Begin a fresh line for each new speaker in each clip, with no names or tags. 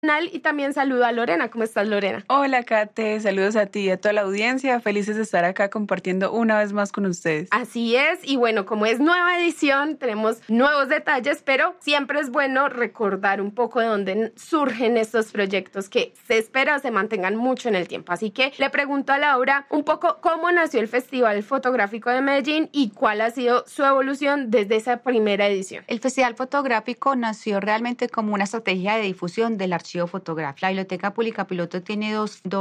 Y también saludo a Lorena. ¿Cómo estás, Lorena?
Hola, Kate. Saludos a ti y a toda la audiencia. Felices de estar acá compartiendo una vez más con ustedes.
Así es. Y bueno, como es nueva edición, tenemos nuevos detalles, pero siempre es bueno recordar un poco de dónde surgen estos proyectos que se espera se mantengan mucho en el tiempo. Así que le pregunto a Laura un poco cómo nació el Festival Fotográfico de Medellín y cuál ha sido su evolución desde esa primera edición.
El Festival Fotográfico nació realmente como una estrategia de difusión del archivo fotográfico. La Biblioteca Pública Piloto tiene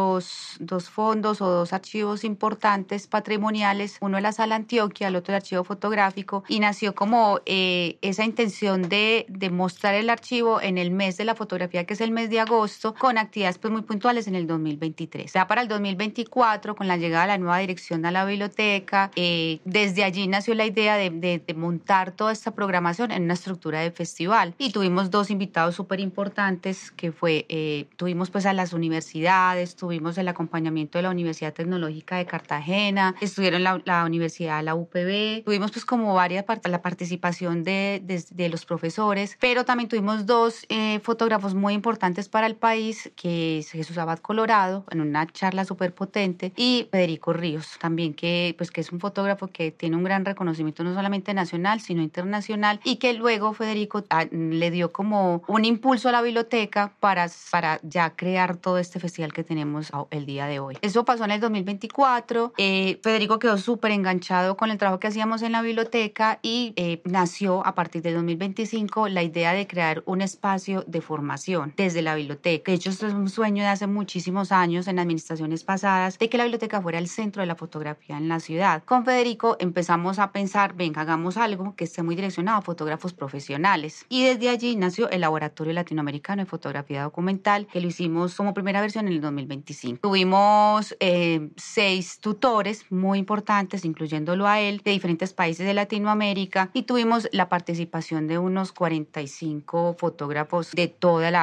dos fondos o dos archivos importantes patrimoniales, uno de la Sala Antioquia, el otro el archivo fotográfico, y nació como esa intención de mostrar el archivo en el mes de la fotografía, que es el mes de agosto, con actividades pues muy puntuales en el 2023. Ya para el 2024, con la llegada de la nueva dirección a la biblioteca, desde allí nació la idea de montar toda esta programación en una estructura de festival, y tuvimos dos invitados súper importantes que tuvimos pues a las universidades, tuvimos el acompañamiento de la Universidad Tecnológica de Cartagena, estuvieron la Universidad, la UPB, tuvimos pues como la participación de los profesores, pero también tuvimos dos fotógrafos muy importantes para el país, que es Jesús Abad Colorado, en una charla súper potente, y Federico Ríos, también que es un fotógrafo que tiene un gran reconocimiento no solamente nacional, sino internacional, y que luego Federico le dio como un impulso a la biblioteca para ya crear todo este festival que tenemos el día de hoy. Eso pasó en el 2024. Federico quedó súper enganchado con el trabajo que hacíamos en la biblioteca y nació a partir del 2025 la idea de crear un espacio de formación desde la biblioteca. De hecho, esto es un sueño de hace muchísimos años en administraciones pasadas, de que la biblioteca fuera el centro de la fotografía en la ciudad. Con Federico empezamos a pensar, venga, hagamos algo que esté muy direccionado a fotógrafos profesionales. Y desde allí nació el Laboratorio Latinoamericano de Fotografía Documental, que lo hicimos como primera versión en el 2025. Tuvimos 6 tutores muy importantes, incluyéndolo a él, de diferentes países de Latinoamérica, y tuvimos la participación de unos 45 fotógrafos de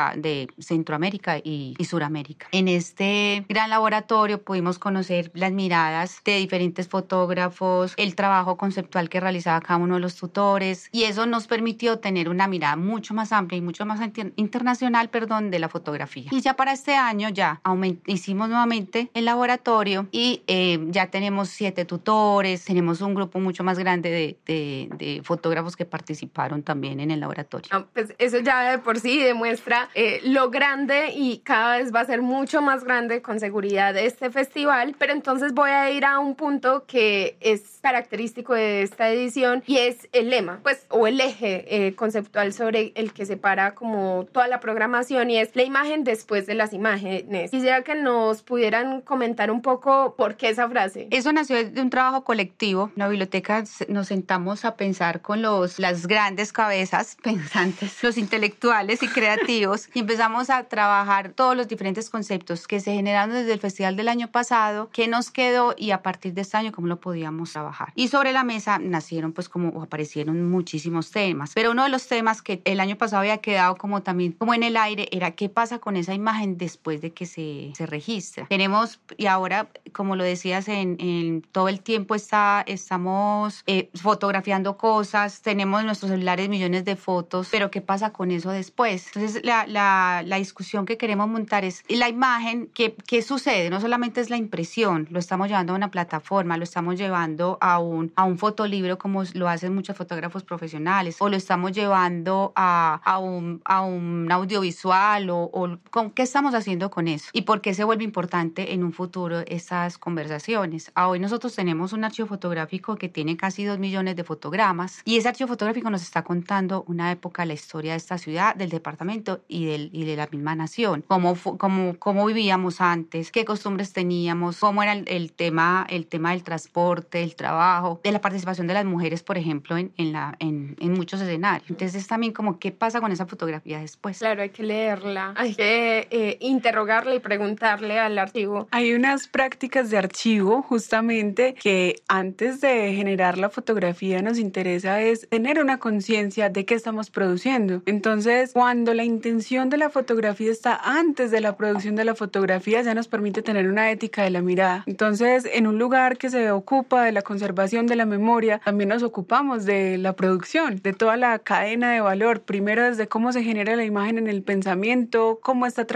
de Centroamérica y Suramérica. En este gran laboratorio pudimos conocer las miradas de diferentes fotógrafos, el trabajo conceptual que realizaba cada uno de los tutores, y eso nos permitió tener una mirada mucho más amplia y mucho más internacional, de la fotografía. Y ya para este año hicimos nuevamente el laboratorio y ya tenemos 7 tutores, tenemos un grupo mucho más grande de fotógrafos que participaron también en el laboratorio.
Pues eso ya de por sí demuestra lo grande, y cada vez va a ser mucho más grande con seguridad este festival, pero entonces voy a ir a un punto que es característico de esta edición, y es el lema, o el eje conceptual sobre el que separa como toda la programación, y es la imagen después de las imágenes. Quisiera que nos pudieran comentar un poco por qué esa frase.
Eso nació de un trabajo colectivo. En la biblioteca nos sentamos a pensar con las grandes cabezas pensantes, los intelectuales y creativos, y empezamos a trabajar todos los diferentes conceptos que se generaron desde el festival del año pasado, qué nos quedó, y a partir de este año cómo lo podíamos trabajar. Y sobre la mesa aparecieron muchísimos temas, pero uno de los temas que el año pasado había quedado como en el aire era qué pasa con esa imagen después de que se registra. Tenemos, y ahora, como lo decías, en todo el tiempo estamos fotografiando cosas, tenemos en nuestros celulares millones de fotos, pero ¿qué pasa con eso después? Entonces, la discusión que queremos montar es la imagen, ¿qué sucede? No solamente es la impresión, lo estamos llevando a una plataforma, lo estamos llevando a un fotolibro, como lo hacen muchos fotógrafos profesionales, o lo estamos llevando a un audiovisual, o ¿qué estamos haciendo con eso? ¿Y por qué se vuelve importante en un futuro esas conversaciones? Hoy nosotros tenemos un archivo fotográfico que tiene casi 2 millones de fotogramas, y ese archivo fotográfico nos está contando una época de la historia de esta ciudad, del departamento y de la misma nación. Cómo vivíamos antes, qué costumbres teníamos, cómo era el tema del transporte, el trabajo, de la participación de las mujeres, por ejemplo, en muchos escenarios. Entonces es también como qué pasa con esa fotografía después.
Claro, hay que leerla, hay que interrogarle y preguntarle al archivo.
Hay unas prácticas de archivo justamente que antes de generar la fotografía nos interesa es tener una conciencia de qué estamos produciendo. Entonces, cuando la intención de la fotografía está antes de la producción de la fotografía, ya nos permite tener una ética de la mirada. Entonces, en un lugar que se ocupa de la conservación de la memoria, también nos ocupamos de la producción, de toda la cadena de valor, primero desde cómo se genera la imagen en el pensamiento, departamento, cómo está